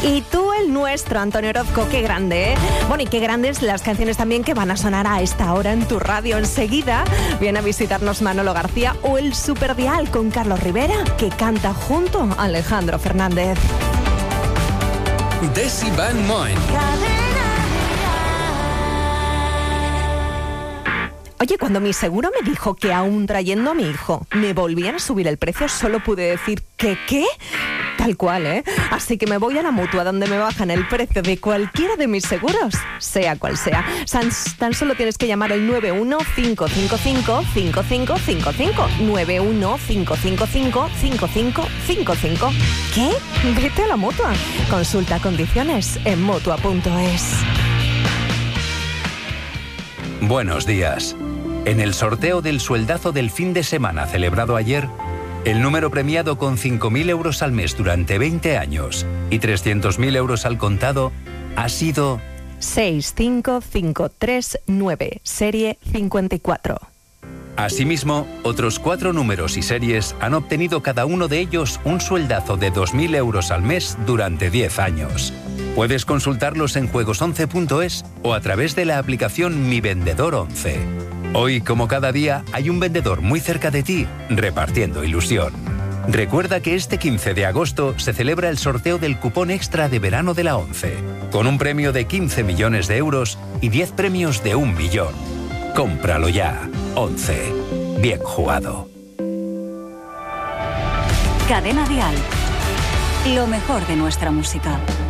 Y tú el nuestro, Antonio Orozco, qué grande, ¿eh? Bueno, y qué grandes las canciones también que van a sonar a esta hora en tu radio. Enseguida viene a visitarnos Manolo García o el Superdial con Carlos Rivera, que canta junto a Alejandro Fernández. Desi Van Moen. Oye, cuando mi seguro me dijo que aún trayendo a mi hijo me volvían a subir el precio, solo pude decir que ¿qué? Tal cual, ¿eh? Así que me voy a la Mutua, donde me bajan el precio de cualquiera de mis seguros, sea cual sea. Tan solo tienes que llamar al 915555555. 915555555. ¿Qué? Vete a la Mutua. Consulta condiciones en Mutua.es. Buenos días. En el sorteo del sueldazo del fin de semana celebrado ayer, el número premiado con 5.000 euros al mes durante 20 años y 300.000 euros al contado ha sido 65539, serie 54. Asimismo, otros 4 números y series han obtenido cada uno de ellos un sueldazo de 2.000 euros al mes durante 10 años. Puedes consultarlos en juegos11.es o a través de la aplicación Mi Vendedor 11. Hoy, como cada día, hay un vendedor muy cerca de ti repartiendo ilusión. Recuerda que este 15 de agosto se celebra el sorteo del cupón extra de verano de la 11, con un premio de 15 millones de euros y 10 premios de 1 millón. Cómpralo ya. 11. Bien jugado. Cadena Dial. Lo mejor de nuestra música.